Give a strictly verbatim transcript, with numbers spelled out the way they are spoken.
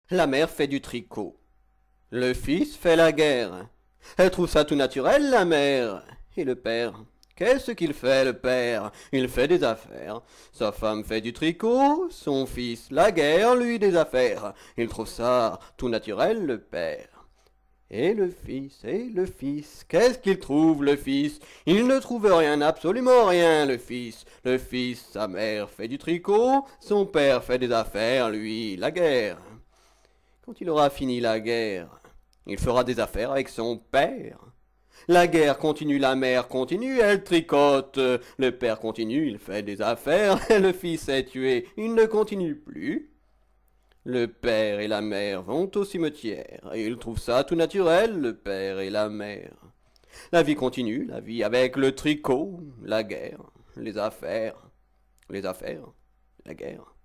La mère fait du tricot. Le fils fait la guerre. Elle trouve ça tout naturel, la mère. Et le père? Qu'est-ce qu'il fait, le père? Il fait des affaires. Sa femme fait du tricot, son fils la guerre, lui des affaires. Il trouve ça tout naturel, le père. Et le fils, et le fils, qu'est-ce qu'il trouve, le fils? Il ne trouve rien, absolument rien, le fils. Le fils, sa mère fait du tricot, son père fait des affaires, lui, la guerre. Quand il aura fini la guerre, il fera des affaires avec son père. La guerre continue, la mère continue, elle tricote. Le père continue, il fait des affaires. Le fils est tué, il ne continue plus. Le père et la mère vont au cimetière, et ils trouvent ça tout naturel, le père et la mère. La vie continue, la vie avec le tricot, la guerre, les affaires, les affaires, la guerre.